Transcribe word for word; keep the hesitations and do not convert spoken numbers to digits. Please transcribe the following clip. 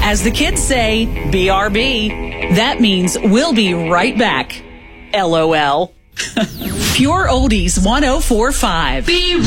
As the kids say, B R B. That means we'll be right back. LOL. Pure Oldies one oh four point five. Be